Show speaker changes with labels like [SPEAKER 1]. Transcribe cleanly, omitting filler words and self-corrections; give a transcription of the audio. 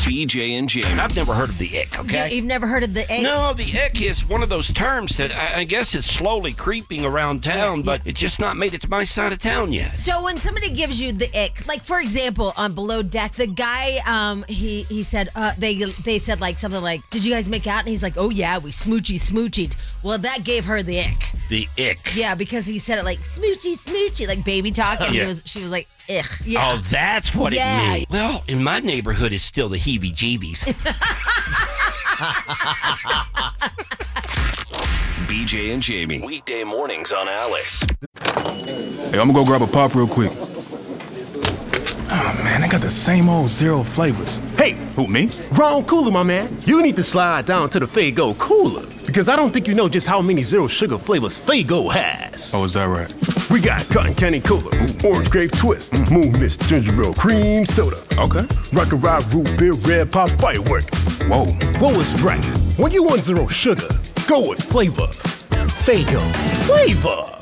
[SPEAKER 1] BJ and Jamie.
[SPEAKER 2] I've never heard of the ick, okay?
[SPEAKER 3] You've never heard of the ick?
[SPEAKER 2] No, the ick is one of those terms that I guess it's slowly creeping around town, but it's just not made it to my side of town yet.
[SPEAKER 3] So when somebody gives you the ick, like for example, on Below Deck, the guy, he said, they said like something like, did you guys make out? And he's like, oh yeah, we smoochy. Well, that gave her the ick.
[SPEAKER 2] The ick.
[SPEAKER 3] Yeah, because he said it like smoochy, like baby talk, and she was like, ugh. Yeah.
[SPEAKER 2] Oh, that's what it means. Well, in my neighborhood, it's still the heebie-jeebies.
[SPEAKER 1] BJ and Jamie. Weekday mornings on Alice.
[SPEAKER 4] Hey, I'm gonna go grab a pop real quick. Oh man, they got the same old zero flavors.
[SPEAKER 5] Hey!
[SPEAKER 4] Who, me?
[SPEAKER 5] Wrong cooler, my man. You need to slide down to the Faygo cooler. Because I don't think you know just how many zero sugar flavors Faygo has.
[SPEAKER 4] Oh, is that right?
[SPEAKER 5] We got Cotton Candy Cola, Orange Grape Twist, Moon Mist Ginger Ale Cream Soda.
[SPEAKER 4] Okay.
[SPEAKER 5] Rock and Rock Root Beer Red Pop Firework.
[SPEAKER 4] Whoa.
[SPEAKER 5] Whoa is right. When you want zero sugar, go with flavor. Faygo. Flavor.